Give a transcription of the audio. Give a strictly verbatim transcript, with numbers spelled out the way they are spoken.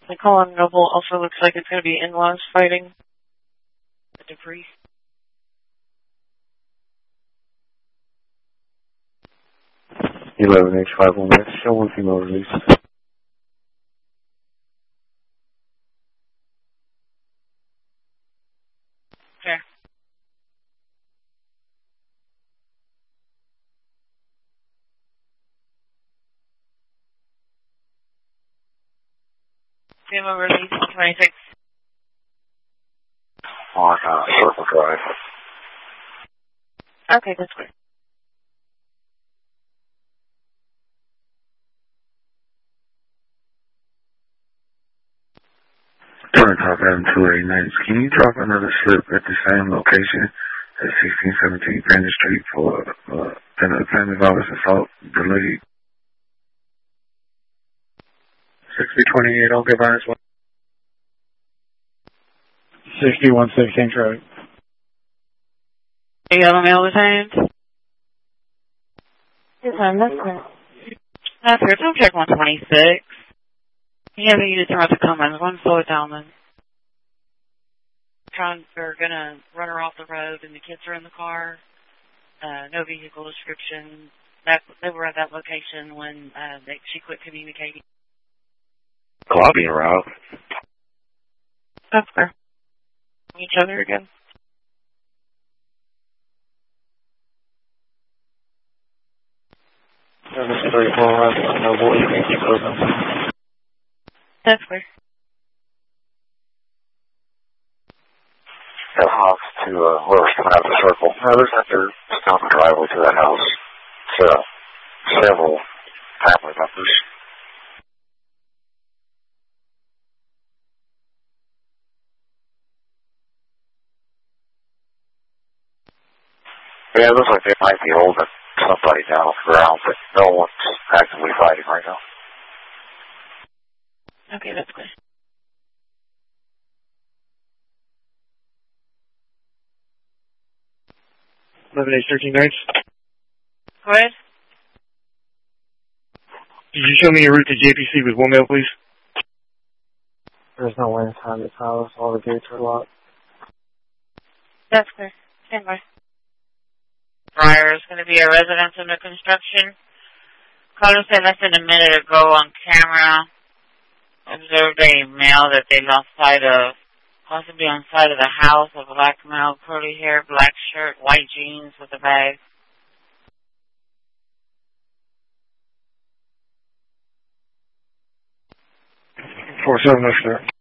The call on Noble also looks like it's going to be in-laws fighting the debris. eleven H five one X, show one female release. Okay. Female release twenty-six. On uh, Circle Drive. Okay, that's great. Current top Adam two eighty-nine. Can you drop another slip at the same location at sixteen seventeen Brandon Street for uh, family violence assault deleted? sixty twenty-eight, okay, minus one. sixty-one sixteen Troy. You got a mail with hand? Yes, ma'am, that's correct. That's here. Don't check one twenty-six. You have a unit throughout the Cummins. One slow it down then. Trying, they're gonna run her off the road and the kids are in the car. Uh, no vehicle description. That, they were at that location when uh, they, she quit communicating. Lobby around. That's fair. Each other again. Service thirty-four, Noble, eighteen, open. That's fair. Got Hawks to uh, whoever's coming out of the circle. Now, there's like their stop and driveway to that house. So, several family members. Yeah, it looks like they might be holding somebody down on the ground, but no one's actively fighting right now. Okay, that's good. eleven H thirteen Nights. Go ahead. Did you show me your route to J P C with one mail, please? There's no way inside this house. All the gates are locked. That's clear. Stand by. Prior is going to be a residence under construction. Caller said less than a minute ago on camera. Observed a male that they lost sight of, possibly on side of the house, a black male, curly hair, black shirt, white jeans with a bag. four seven, sir.